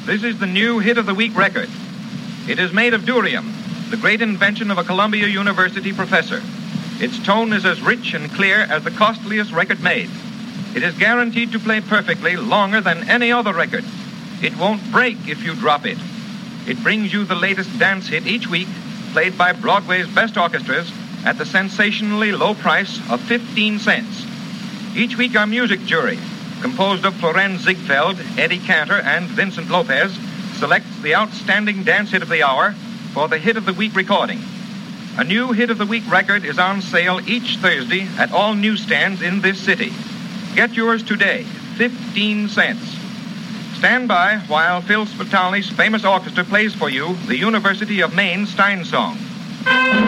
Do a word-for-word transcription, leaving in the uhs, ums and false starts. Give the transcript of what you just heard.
This is the new Hit of the Week record. It is made of durium, the great invention of a Columbia University professor. Its tone is as rich and clear as the costliest record made. It is guaranteed to play perfectly longer than any other record. It won't break if you drop it. It brings you the latest dance hit each week, played by Broadway's best orchestras at the sensationally low price of fifteen cents. Each week our music jury, composed of Florenz Ziegfeld, Eddie Cantor, and Vincent Lopez, selects the outstanding dance hit of the hour for the Hit of the Week recording. A new Hit of the Week record is on sale each Thursday at all newsstands in this city. Get yours today, fifteen cents. Stand by while Phil Spitalny's famous orchestra plays for you the University of Maine Stein Song.